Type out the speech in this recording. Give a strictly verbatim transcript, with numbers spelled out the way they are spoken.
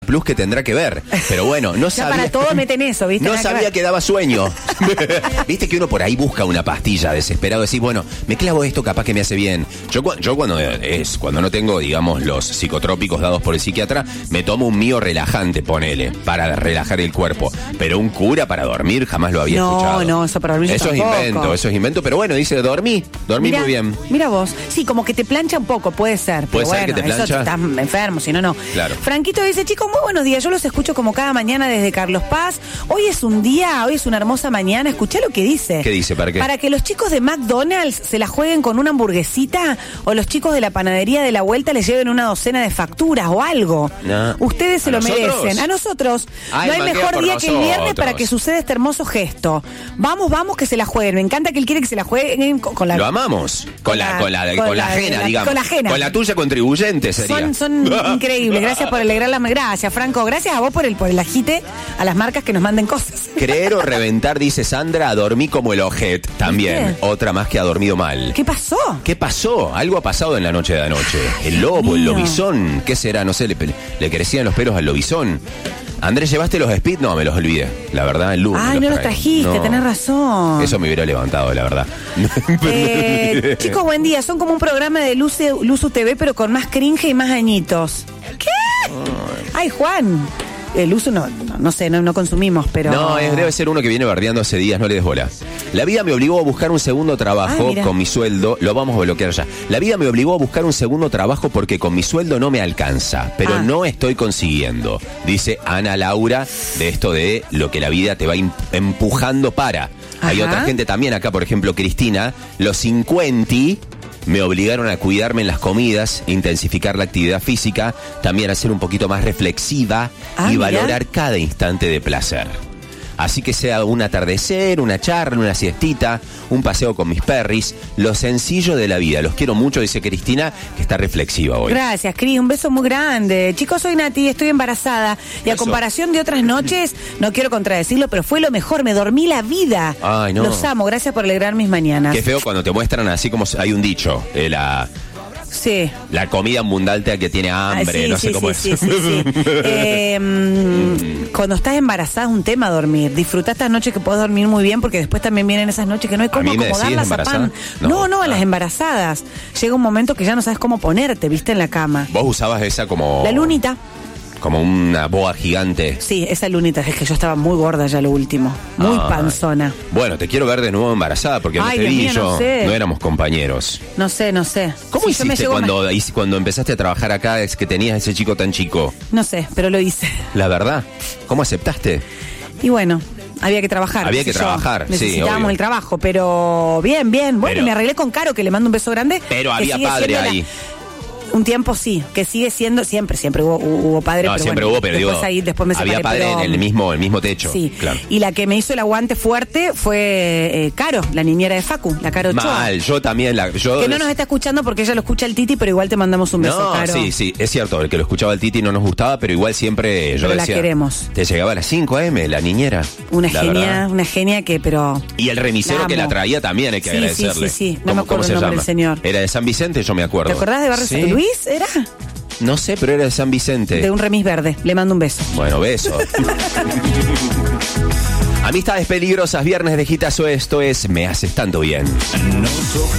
plus que tendrá que ver. Pero bueno, no ya sabía... para todo meten eso, ¿viste? No Nada sabía que, que daba sueño. Viste que uno por ahí busca una pastilla desesperado. Decís, bueno, me clavo esto, capaz que me hace bien. Yo, yo cuando es cuando no tengo, digamos, los psicotrópicos dados por el psiquiatra, me tomo un mío relajante, ponele, para relajar el cuerpo. Pero un cura para dormir jamás lo había no, escuchado. No, no, eso para dormir Eso es tampoco. invento, eso es invento. Pero bueno, dice, dormí, dormí Mirá, muy bien. Mira vos. Sí, como que te plancha un poco, puede ser. Puede pero ser bueno, que te plancha. Eso estás enfermo, si no, no. Claro. Franquito dice, chicos, muy buenos días. Yo los escucho como cada mañana desde Carlos Paz. Hoy es un día, hoy es una hermosa mañana. Escuchá lo que dice. ¿Qué dice? ¿Para qué? Para que los chicos de McDonald's se la jueguen con una hamburguesita o los chicos de la panadería de la vuelta les lleven una docena de facturas o algo. No. Ustedes se ¿A lo nosotros? merecen. A nosotros. Ay, no hay manquea mejor por día que el viernes nosotros. para que suceda este hermoso gesto. Vamos, vamos, que se la jueguen. Me encanta que él quiere que se la jueguen con, con la... Lo amamos. Con la, con la, con con la la- ajena, la- digamos. con la ajena. Con la tuya contribuyente sería. Son, son increíbles. Gracias por alegrar la... Gracias, Franco. Gracias a vos por el, por el agite a las marcas que nos manden cosas. Creer o reventar, dice Sandra, dormí como el ojet. También. ¿Viste? Otra más que ha dormido mal. ¿Qué pasó? ¿Qué pasó? Algo ha pasado en la noche de anoche. El lobo, el lobizón. ¿Qué será? No sé, le, le crecían los pelos al lobizón. Andrés, ¿llevaste los speed? No, me los olvidé. La verdad, el lunes. Ay, no los trajiste, No. tenés razón. Eso me hubiera levantado, la verdad. Eh, chicos, buen día. Son como un programa de Luce, Luzu T V, pero con más cringe y más añitos. ¿Qué? Ay, Juan. El uso no, no, no sé, no, no consumimos, pero... No, es, debe ser uno que viene bardeando hace días, no le des bola. La vida me obligó a buscar un segundo trabajo Ah, con mi sueldo, lo vamos a bloquear ya. La vida me obligó a buscar un segundo trabajo porque con mi sueldo no me alcanza, pero Ah. no estoy consiguiendo. Dice Ana Laura de esto de lo que la vida te va im- empujando para. Hay Ajá. otra gente también acá, por ejemplo, Cristina, los cincuenta... me obligaron a cuidarme en las comidas, intensificar la actividad física, también a ser un poquito más reflexiva Ah, y mirá. valorar cada instante de placer. Así que sea un atardecer, una charla, una siestita, un paseo con mis perris, lo sencillo de la vida. Los quiero mucho, dice Cristina, que está reflexiva hoy. Gracias, Cris, un beso muy grande. Chicos, soy Nati, estoy embarazada. Y a Eso. comparación de otras noches, no quiero contradecirlo, pero fue lo mejor, me dormí la vida. Ay, no. Los amo, gracias por alegrar mis mañanas. Qué feo cuando te muestran así como hay un dicho, eh, la, Sí. la comida abundante que tiene hambre, Ah, sí, no sé sí, cómo sí, es. sí, sí, sí. Eh, mm, cuando estás embarazada es un tema dormir. Disfruta estas noches que puedes dormir muy bien porque después también vienen esas noches que no hay cómo mí me decís, acomodarlas a ¿embarazada? pan. No. No, no, a las Ah. embarazadas. Llega un momento que ya no sabes cómo ponerte, viste, en la cama. Vos usabas esa como... La lunita. Como una boa gigante. Sí, esa lunita. Es que yo estaba muy gorda ya lo último. Muy Ay. panzona. Bueno, te quiero ver de nuevo embarazada porque Ay, te Dios vi y mío, yo no sé. no éramos compañeros. No sé, no sé. ¿Cómo Sí, yo me hiciste llevo cuando, más- hice- cuando empezaste a trabajar acá, es que tenías ese chico tan chico? No sé, pero lo hice. La verdad, ¿cómo aceptaste? Y bueno, había que trabajar. Había qué que sé yo. trabajar, sí, Necesitábamos obvio. el trabajo, pero bien, bien. Bueno, Pero- me arreglé con Caro, que le mando un beso grande. Pero que había sigue padre siendo la- ahí. Un tiempo sí, que sigue siendo, siempre, siempre hubo, hubo padre. No, pero siempre bueno, hubo, pero después digo, ahí, después me había separé, padre pero- en el mismo, el mismo techo. Sí, Claro. y la que me hizo el aguante fuerte fue eh, Caro, la niñera de Facu, la Caro Ochoa. Mal, yo también. La, yo, Que no nos está escuchando porque ella lo escucha el Titi, pero igual te mandamos un beso, No, Caro. sí, sí, es cierto, el que lo escuchaba el Titi no nos gustaba, pero igual siempre yo Pero la decía... queremos. Te llegaba a las cinco a eme, la niñera. Una la genia, verdad. una genia que, pero... Y el remisero La que la amo. traía también hay que Sí, agradecerle. sí, sí, sí. No ¿Cómo- me acuerdo cómo se el nombre llama? del señor. Era de San Vicente, yo me acuerdo. ¿Te acordás de Barrio Sí. San Luis? ¿Era? No sé, pero era de San Vicente. De un remis verde. Le mando un beso. Bueno, beso. Amistades peligrosas, viernes de Gitazo, esto es Me Haces Tanto Bien. No toca